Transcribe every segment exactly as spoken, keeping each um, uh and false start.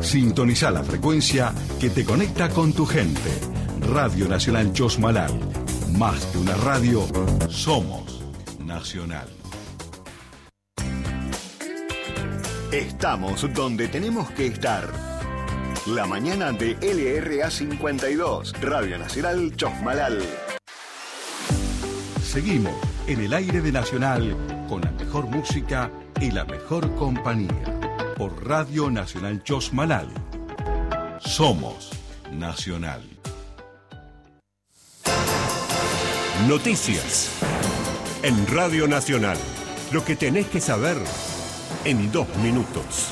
Sintoniza la frecuencia que te conecta con tu gente. Radio Nacional Chosmalal. Más que una radio, somos Nacional. Estamos donde tenemos que estar. La mañana de L R A cincuenta y dos, Radio Nacional Chosmalal. Seguimos en el aire de Nacional con la mejor música y la mejor compañía. Por Radio Nacional Chosmalal. Somos Nacional. Noticias. En Radio Nacional. Lo que tenés que saber en dos minutos.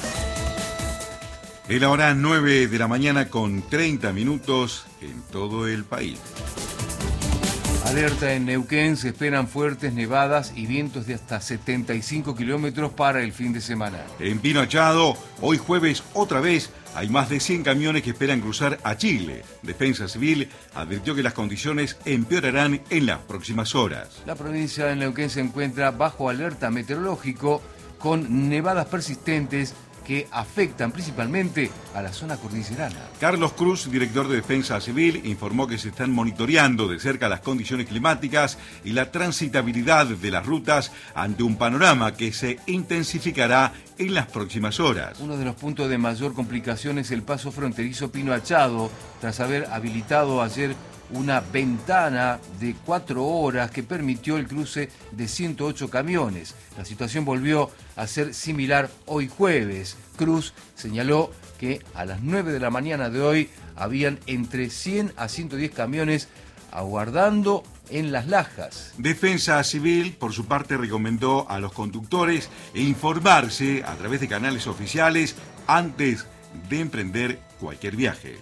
Es la hora nueve de la mañana con treinta minutos en todo el país. Alerta en Neuquén, se esperan fuertes nevadas y vientos de hasta setenta y cinco kilómetros para el fin de semana. En Pino Achado, hoy jueves otra vez, hay más de cien camiones que esperan cruzar a Chile. Defensa Civil advirtió que las condiciones empeorarán en las próximas horas. La provincia de Neuquén se encuentra bajo alerta meteorológico con nevadas persistentes que afectan principalmente a la zona cordillerana. Carlos Cruz, director de Defensa Civil, informó que se están monitoreando de cerca las condiciones climáticas y la transitabilidad de las rutas ante un panorama que se intensificará en las próximas horas. Uno de los puntos de mayor complicación es el paso fronterizo Pino Achado, tras haber habilitado ayer una ventana de cuatro horas que permitió el cruce de ciento ocho camiones. La situación volvió a ser similar hoy jueves. Cruz señaló que a las nueve de la mañana de hoy habían entre cien a ciento diez camiones aguardando en las lajas. Defensa Civil, por su parte, recomendó a los conductores informarse a través de canales oficiales antes de emprender cualquier viaje.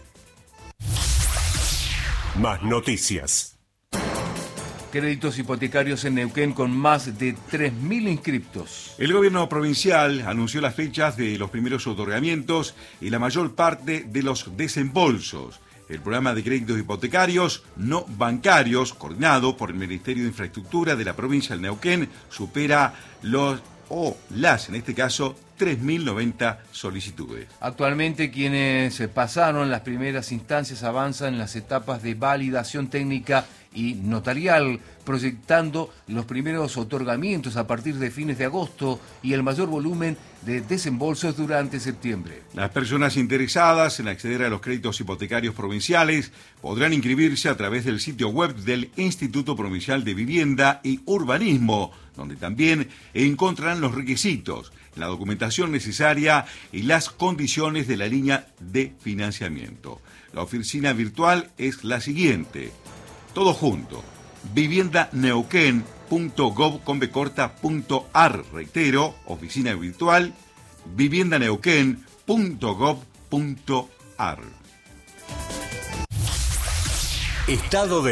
Más noticias. Créditos hipotecarios en Neuquén con más de tres mil inscriptos. El gobierno provincial anunció las fechas de los primeros otorgamientos y la mayor parte de los desembolsos. El programa de créditos hipotecarios no bancarios, coordinado por el Ministerio de Infraestructura de la provincia del Neuquén, supera los o las, en este caso, tres mil noventa solicitudes. Actualmente quienes pasaron las primeras instancias avanzan en las etapas de validación técnica y notarial, proyectando los primeros otorgamientos a partir de fines de agosto y el mayor volumen de desembolsos durante septiembre. Las personas interesadas en acceder a los créditos hipotecarios provinciales podrán inscribirse a través del sitio web del Instituto Provincial de Vivienda y Urbanismo, donde también encontrarán los requisitos, la documentación necesaria y las condiciones de la línea de financiamiento. La oficina virtual es la siguiente. Todo junto. viviendaneuquén punto gov punto ar. Reitero, oficina virtual viviendaneuquén punto gov punto ar. Estado de